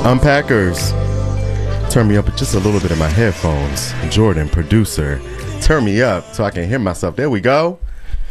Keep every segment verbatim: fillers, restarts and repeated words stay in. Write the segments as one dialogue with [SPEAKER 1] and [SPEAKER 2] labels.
[SPEAKER 1] Unpackers, turn me up just a little bit in my headphones. Jordan, producer, turn me up so I can hear myself. There we go.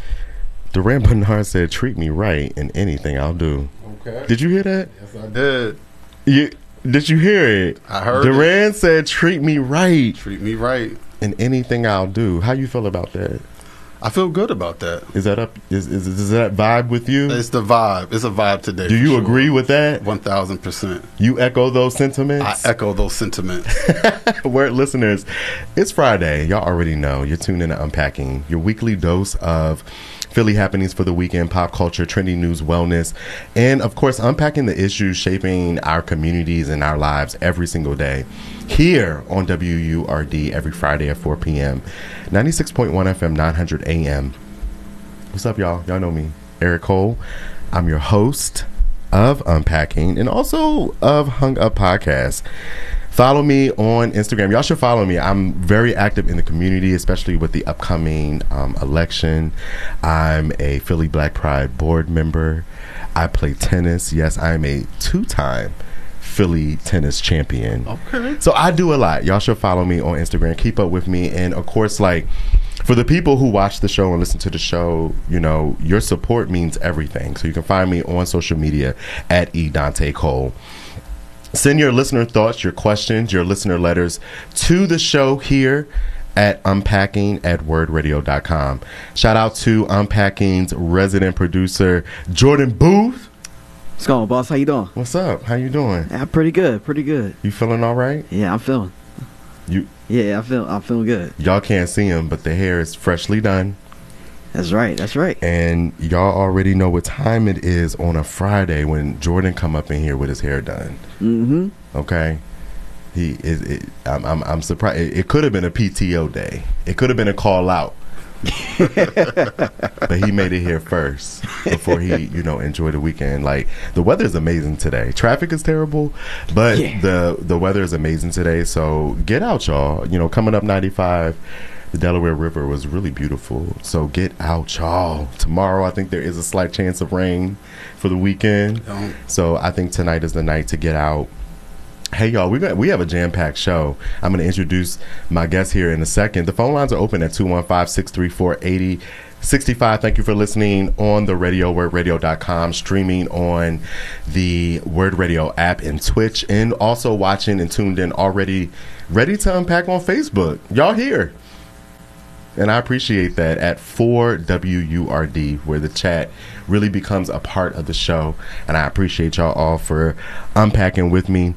[SPEAKER 1] Duran Bernard said, treat me right in anything I'll do.
[SPEAKER 2] Okay.
[SPEAKER 1] Did you hear that?
[SPEAKER 2] Yes, I did.
[SPEAKER 1] You Did you hear it?
[SPEAKER 2] I heard
[SPEAKER 1] Duran
[SPEAKER 2] it.
[SPEAKER 1] said, treat me right
[SPEAKER 2] Treat me right
[SPEAKER 1] in anything I'll do. How you feel about that?
[SPEAKER 2] I feel good about that.
[SPEAKER 1] Is that up? Is is, is that vibe with you?
[SPEAKER 2] It's the vibe. It's a vibe today.
[SPEAKER 1] Do you
[SPEAKER 2] sure.
[SPEAKER 1] agree with that?
[SPEAKER 2] One thousand percent.
[SPEAKER 1] You echo those sentiments?
[SPEAKER 2] I echo those sentiments.
[SPEAKER 1] Word listeners, it's Friday. Y'all already know. You're tuned in to Unpacking, your weekly dose of Philly happenings for the weekend, pop culture, trending news, wellness, and of course, unpacking the issues shaping our communities and our lives every single day. Here on W U R D every Friday at four p.m. ninety-six point one F M, nine hundred A M. What's up, y'all? Y'all know me, Eric Cole. I'm your host of Unpacking and also of Hung Up Podcast. Follow me on Instagram. Y'all should follow me. I'm very active in the community, especially with the upcoming um, election. I'm a Philly Black Pride board member. I play tennis. Yes, I'm a two-time Philly tennis champion.
[SPEAKER 2] Okay.
[SPEAKER 1] So I do a lot. Y'all should follow me on Instagram. Keep up with me. And of course, like, for the people who watch the show and listen to the show, you know, your support means everything. So you can find me on social media at E. Dante Cole. Send your listener thoughts, your questions, your listener letters to the show here at unpacking at word radio dot com. Shout out to Unpacking's resident producer, Jordan Booth.
[SPEAKER 3] What's going on, boss? How you doing?
[SPEAKER 1] What's up? How you doing?
[SPEAKER 3] Yeah, pretty good, pretty good.
[SPEAKER 1] You feeling all right?
[SPEAKER 3] Yeah, I'm feeling.
[SPEAKER 1] You?
[SPEAKER 3] Yeah, I feel. I'm feeling good.
[SPEAKER 1] Y'all can't see him, but the hair is freshly done.
[SPEAKER 3] That's right. That's right.
[SPEAKER 1] And y'all already know what time it is on a Friday when Jordan come up in here with his hair done.
[SPEAKER 3] Mm-hmm.
[SPEAKER 1] Okay. He is. It, I'm, I'm. I'm surprised. It, it could have been a P T O day. It could have been a call out. But he made it here first before he, you know, enjoyed the weekend. Like, the weather is amazing today. Traffic is terrible, but
[SPEAKER 3] yeah.
[SPEAKER 1] the the weather is amazing today. So get out, y'all. You know, coming up ninety-five, the Delaware River was really beautiful. So get out, y'all. Tomorrow, I think there is a slight chance of rain for the weekend.
[SPEAKER 2] Don't.
[SPEAKER 1] So I think tonight is the night to get out. Hey, y'all, we got, we have a jam-packed show. I'm going to introduce my guest here in a second. The phone lines are open at two one five, six three four, eight zero six five. Thank you for listening on the radio, word radio dot com, streaming on the Word Radio app and Twitch, and also watching and tuned in already, ready to unpack on Facebook. Y'all here. And I appreciate that at four W U R D, where the chat really becomes a part of the show. And I appreciate y'all all for unpacking with me.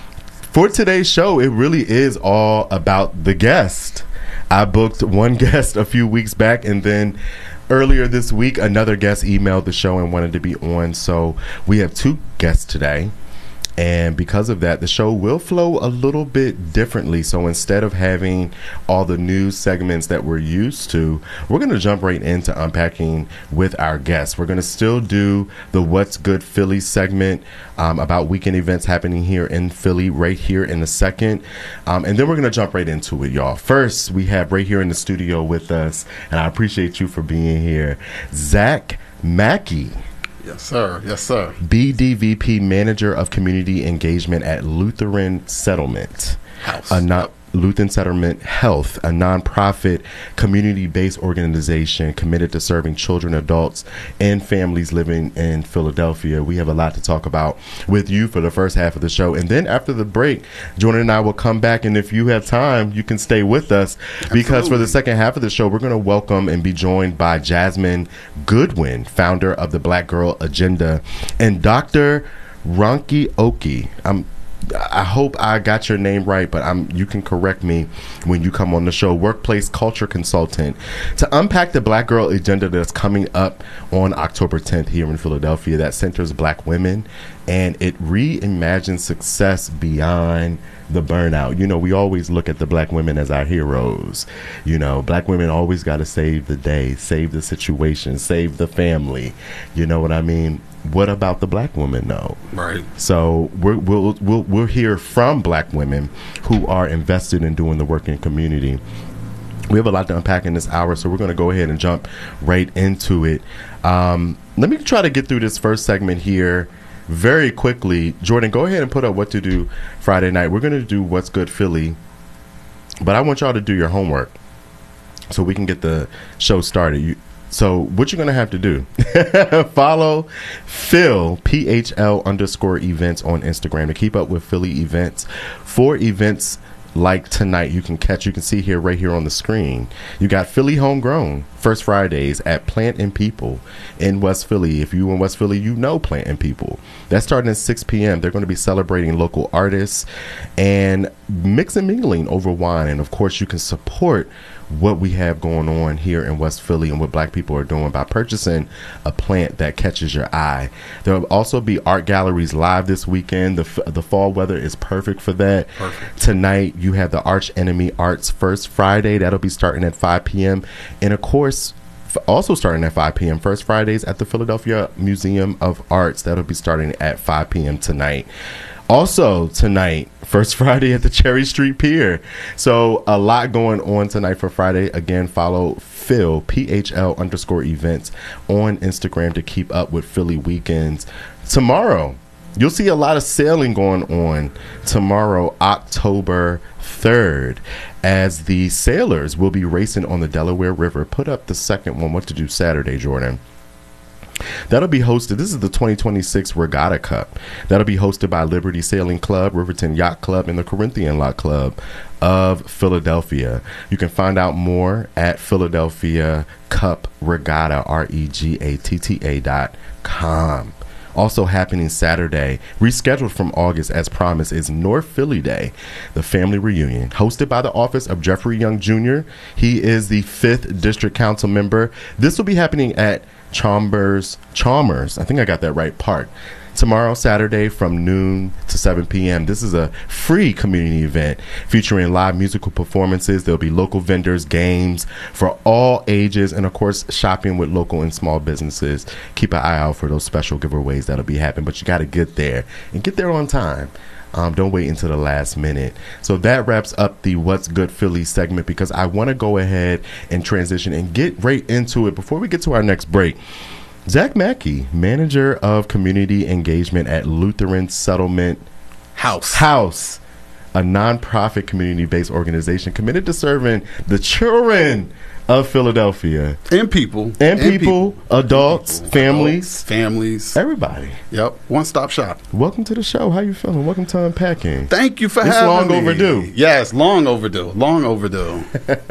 [SPEAKER 1] For today's show, it really is all about the guest. I booked one guest a few weeks back, and then earlier this week, another guest emailed the show and wanted to be on. So we have two guests today. And because of that, the show will flow a little bit differently. So instead of having all the news segments that we're used to, we're going to jump right into unpacking with our guests. We're going to still do the What's Good Philly segment um, about weekend events happening here in Philly right here in a second. Um, and then we're going to jump right into it, y'all. First, we have right here in the studio with us, and I appreciate you for being here, Zach Mackey.
[SPEAKER 2] Yes, sir. Yes, sir.
[SPEAKER 1] B D V P, Manager of Community Engagement at Lutheran Settlement.
[SPEAKER 2] House.
[SPEAKER 1] A non- Lutheran Settlement Health, a nonprofit community-based organization committed to serving children, adults, and families living in Philadelphia. We have a lot to talk about with you for the first half of the show. And then after the break, Jordan and I will come back, and if you have time, you can stay with us. Because
[SPEAKER 2] Absolutely.
[SPEAKER 1] For the second half of the show, we're going to welcome and be joined by Jasmine Goodwin, founder of the Black Girl Agenda, and Doctor Ronki Oki. I'm I hope I got your name right, but I'm, you can correct me when you come on the show. Workplace culture consultant to unpack the Black Girl Agenda that's coming up on October tenth here in Philadelphia that centers Black women, and it reimagines success beyond the burnout. You know, we always look at the Black women as our heroes. You know, Black women always got to save the day, save the situation, save the family. You know what I mean? What about the Black woman, though?
[SPEAKER 2] Right.
[SPEAKER 1] So we're, we'll, we'll, we'll hear from Black women who are invested in doing the work in community. We have a lot to unpack in this hour, so we're going to go ahead and jump right into it. Um, let me try to get through this first segment here very quickly, Jordan, go ahead and put up what to do Friday night. We're going to do What's Good Philly, but I want y'all to do your homework so we can get the show started. You, so what you're going to have to do, follow Phil, P H L underscore events on Instagram to keep up with Philly events. For events like tonight, you can catch, you can see here, right here on the screen. You got Philly Homegrown, first Fridays at Plant and People in West Philly. If you in West Philly, you know Plant and People. That's starting at six p.m. They're going to be celebrating local artists and mix and mingling over wine. And of course, you can support what we have going on here in West Philly and what black people are doing by purchasing a plant that catches your eye. There will also be art galleries live this weekend. The, f- the fall weather is perfect for that.
[SPEAKER 2] Perfect.
[SPEAKER 1] Tonight, you have the Arch Enemy Arts First Friday. That'll be starting at five p.m. And of course, f- also starting at five p.m. First Fridays at the Philadelphia Museum of Arts. That'll be starting at five p.m. tonight. Also tonight, First Friday at the Cherry Street Pier. So a lot going on tonight for Friday. Again, follow Phil, P H L underscore events on Instagram to keep up with Philly weekends. Tomorrow, you'll see a lot of sailing going on tomorrow, October third, as the sailors will be racing on the Delaware River. Put up the second one. What to do Saturday, Jordan? That'll be hosted. This is the twenty twenty-six Regatta Cup. That'll be hosted by Liberty Sailing Club, Riverton Yacht Club, and the Corinthian Yacht Club of Philadelphia. You can find out more at Philadelphia Cup Regatta, R E G A T T A dot com. Also happening Saturday, rescheduled from August as promised, is North Philly Day, the family reunion, hosted by the office of Jeffrey Young Junior He is the fifth district council member. This will be happening at Chalmers, Chalmers, I think I got that right, Park. Tomorrow, Saturday, from noon to seven p.m. This is a free community event featuring live musical performances. There'll be local vendors, games for all ages, and of course, shopping with local and small businesses. Keep an eye out for those special giveaways that'll be happening, but you got to get there and get there on time. Um, don't wait until the last minute. So that wraps up the What's Good Philly segment, because I want to go ahead and transition and get right into it. Before we get to our next break, Zach Mackey, manager of community engagement at Lutheran Settlement
[SPEAKER 2] House.
[SPEAKER 1] House, a nonprofit community-based organization committed to serving the children of Philadelphia.
[SPEAKER 2] And people.
[SPEAKER 1] And, and people, people, adults, people, families.
[SPEAKER 2] Adults, families.
[SPEAKER 1] Everybody.
[SPEAKER 2] Yep. One-stop shop.
[SPEAKER 1] Welcome to the show. How you feeling? Welcome to Unpacking.
[SPEAKER 2] Thank you for
[SPEAKER 1] it's
[SPEAKER 2] having
[SPEAKER 1] long
[SPEAKER 2] me.
[SPEAKER 1] overdue.
[SPEAKER 2] Yes, long overdue. Long overdue.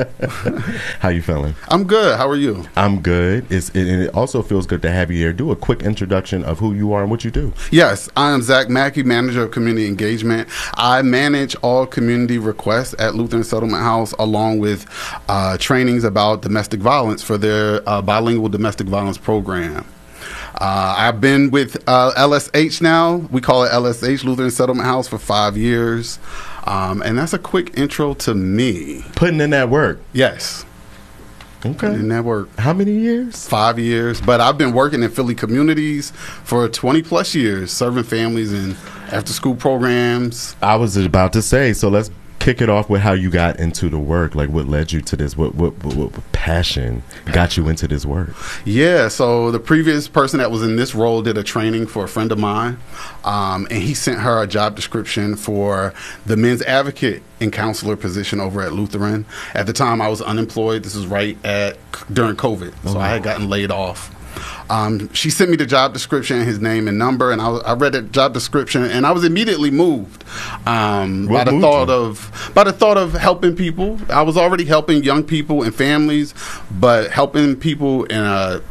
[SPEAKER 1] How you feeling?
[SPEAKER 2] I'm good. How are you?
[SPEAKER 1] I'm good. It's, it, and it also feels good to have you here. Do a quick introduction of who you are and what you do.
[SPEAKER 2] Yes, I am Zach Mackey, manager of community engagement. I manage all community requests at Lutheran Settlement House, along with uh, trainings about domestic violence for their uh, bilingual domestic violence program. Uh, I've been with uh, L S H now. We call it L S H, Lutheran Settlement House, for five years. Um, and that's a quick intro to me.
[SPEAKER 1] Putting in that work.
[SPEAKER 2] Yes.
[SPEAKER 1] Okay.
[SPEAKER 2] Putting in that work.
[SPEAKER 1] How many years?
[SPEAKER 2] Five years. But I've been working in Philly communities for twenty plus years, serving families in after school programs.
[SPEAKER 1] I was about to say, so let's kick it off with how you got into the work. Like, what led you to this? What what, what, what passion got you into this work?
[SPEAKER 2] Yeah, so the previous person that was in this role did a training for a friend of mine, um, and he sent her a job description for the men's advocate and counselor position over at Lutheran. At the time, I was unemployed. This was right at during COVID, so oh. I had gotten laid off. Um, she sent me the job description, his name and number, and I, was, I read the job description, and I was immediately moved um, by the thought you? of by the thought of helping people. I was already helping young people and families, but helping people in a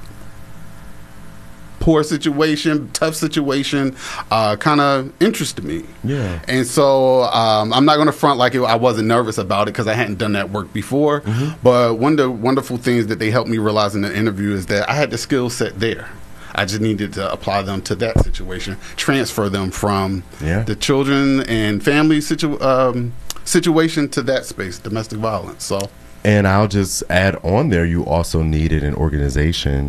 [SPEAKER 2] poor situation, tough situation, uh, kind of interested me.
[SPEAKER 1] Yeah.
[SPEAKER 2] And so um, I'm not going to front like it, I wasn't nervous about it, because I hadn't done that work before. Mm-hmm. But one of the wonderful things that they helped me realize in the interview is that I had the skill set there. I just needed to apply them to that situation, transfer them from yeah. the children and family situ- um, situation to that space, domestic violence. So,
[SPEAKER 1] and I'll just add on there, you also needed an organization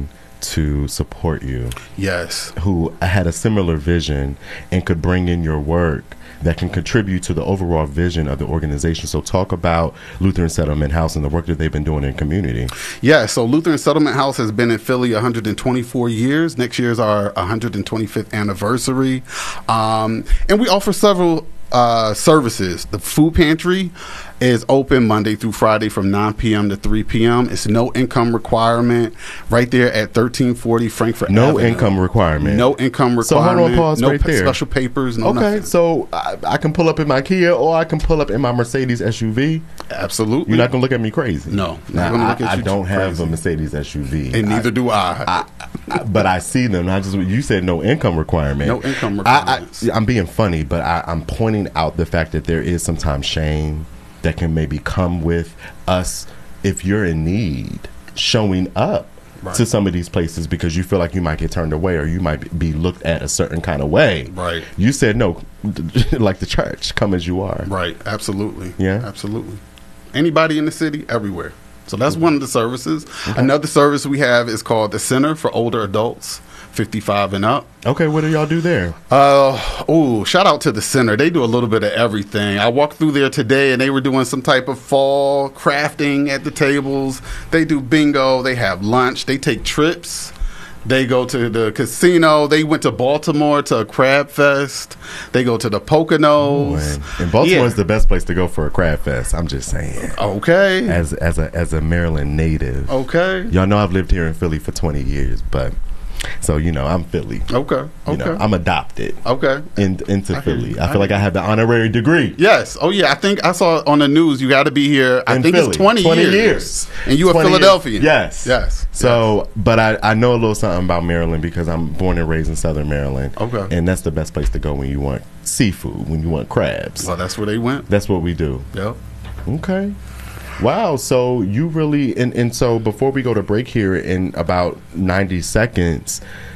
[SPEAKER 1] to support you,
[SPEAKER 2] Yes.
[SPEAKER 1] who had a similar vision and could bring in your work that can contribute to the overall vision of the organization. So talk about Lutheran Settlement House and the work that they've been doing in community.
[SPEAKER 2] Yeah, so Lutheran Settlement House has been in Philly one hundred twenty-four years. Next year is our one hundred twenty-fifth anniversary. Um, and we offer several uh, services. The food pantry is open Monday through Friday from nine p.m. to three p.m. It's no income requirement right there at thirteen forty Frankfurt
[SPEAKER 1] No
[SPEAKER 2] Avenue.
[SPEAKER 1] income requirement.
[SPEAKER 2] No income requirement.
[SPEAKER 1] So hold on, pause
[SPEAKER 2] no
[SPEAKER 1] right
[SPEAKER 2] pa-
[SPEAKER 1] there.
[SPEAKER 2] special papers. No
[SPEAKER 1] Okay,
[SPEAKER 2] nothing.
[SPEAKER 1] so I, I can pull up in my Kia or I can pull up in my Mercedes S U V.
[SPEAKER 2] Absolutely.
[SPEAKER 1] You're not going to look at me crazy.
[SPEAKER 2] No,
[SPEAKER 1] Now,
[SPEAKER 2] not gonna look
[SPEAKER 1] I,
[SPEAKER 2] at
[SPEAKER 1] I
[SPEAKER 2] you
[SPEAKER 1] don't have
[SPEAKER 2] crazy.
[SPEAKER 1] a Mercedes S U V.
[SPEAKER 2] And neither
[SPEAKER 1] I,
[SPEAKER 2] do I.
[SPEAKER 1] I, I, but I see them. I just you said no income requirement.
[SPEAKER 2] No income
[SPEAKER 1] I,
[SPEAKER 2] requirements.
[SPEAKER 1] I, I'm being funny, but I, I'm pointing out the fact that there is sometimes shame that can maybe come with us if you're in need, showing up
[SPEAKER 2] Right.
[SPEAKER 1] to some of these places because you feel like you might get turned away or you might be looked at a certain kind of way.
[SPEAKER 2] Right.
[SPEAKER 1] You said no, like the church, come as you are.
[SPEAKER 2] Right, absolutely.
[SPEAKER 1] Yeah?
[SPEAKER 2] Absolutely. Anybody in the city, everywhere. So that's one of the services. Another service we have is called the Center for Older Adults, fifty-five and up.
[SPEAKER 1] Okay, what do y'all do there?
[SPEAKER 2] Uh, oh, shout out to the center. They do a little bit of everything. I walked through there today and they were doing some type of fall crafting at the tables. They do bingo. They have lunch. They take trips. They go to the casino. They went to Baltimore to a crab fest. They go to the Poconos.
[SPEAKER 1] And, and Baltimore is
[SPEAKER 2] Yeah.
[SPEAKER 1] the best place to go for a crab fest. I'm just saying.
[SPEAKER 2] Okay.
[SPEAKER 1] As as a as a Maryland native,
[SPEAKER 2] Okay.
[SPEAKER 1] y'all know I've lived here in Philly for twenty years, but so you know I'm Philly.
[SPEAKER 2] Okay.
[SPEAKER 1] You
[SPEAKER 2] Okay.
[SPEAKER 1] know I'm adopted
[SPEAKER 2] okay.
[SPEAKER 1] in, into
[SPEAKER 2] I hear
[SPEAKER 1] Philly.
[SPEAKER 2] you.
[SPEAKER 1] I
[SPEAKER 2] I
[SPEAKER 1] feel like
[SPEAKER 2] hear
[SPEAKER 1] I have the honorary degree.
[SPEAKER 2] Yes. Oh, yeah. I think I saw on the news you got to be here. I
[SPEAKER 1] In
[SPEAKER 2] think
[SPEAKER 1] Philly.
[SPEAKER 2] it's twenty,
[SPEAKER 1] twenty
[SPEAKER 2] years.
[SPEAKER 1] years.
[SPEAKER 2] And you a
[SPEAKER 1] twenty years.
[SPEAKER 2] Philadelphian.
[SPEAKER 1] Yes.
[SPEAKER 2] Yes.
[SPEAKER 1] So, but I, I know a little something about Maryland because I'm born and raised in Southern Maryland.
[SPEAKER 2] Okay.
[SPEAKER 1] And that's the best place to go when you want seafood, when you want crabs.
[SPEAKER 2] Well, that's where they went.
[SPEAKER 1] That's what we do.
[SPEAKER 2] Yep.
[SPEAKER 1] Okay. Wow. So you really, and, and so before we go to break here in about ninety seconds,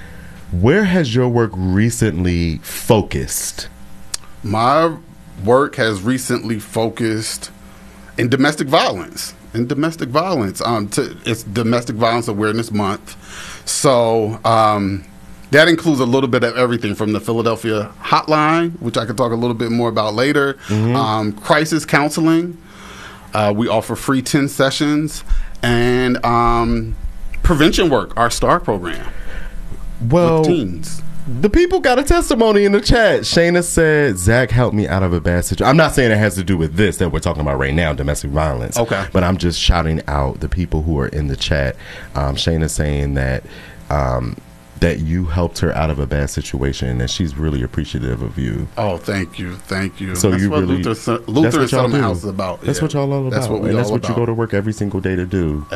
[SPEAKER 1] where has your work recently focused?
[SPEAKER 2] My work has recently focused in domestic violence. In domestic violence, um, to, it's Domestic Violence Awareness Month, so um, that includes a little bit of everything from the Philadelphia Hotline, which I could talk a little bit more about later.
[SPEAKER 1] Mm-hmm.
[SPEAKER 2] Um, crisis counseling, uh, we offer free ten sessions, and um, prevention work, our STAR program
[SPEAKER 1] Well,
[SPEAKER 2] with teens.
[SPEAKER 1] the people got a testimony in the chat. Shayna said, Zach helped me out of a bad situation. I'm not saying it has to do with this that we're talking about right now, domestic violence.
[SPEAKER 2] Okay.
[SPEAKER 1] But I'm just shouting out the people who are in the chat. Um, Shayna saying that um, that you helped her out of a bad situation and that she's really appreciative of you.
[SPEAKER 2] Oh, thank you, thank you.
[SPEAKER 1] So
[SPEAKER 2] that's
[SPEAKER 1] you
[SPEAKER 2] what
[SPEAKER 1] really,
[SPEAKER 2] Luther,
[SPEAKER 1] that's
[SPEAKER 2] Lutheran
[SPEAKER 1] what y'all
[SPEAKER 2] Settlement
[SPEAKER 1] do.
[SPEAKER 2] House is about.
[SPEAKER 1] That's
[SPEAKER 2] yeah.
[SPEAKER 1] what y'all all about.
[SPEAKER 2] That's what we
[SPEAKER 1] and that's
[SPEAKER 2] all
[SPEAKER 1] what you
[SPEAKER 2] about.
[SPEAKER 1] go to work every single day to do.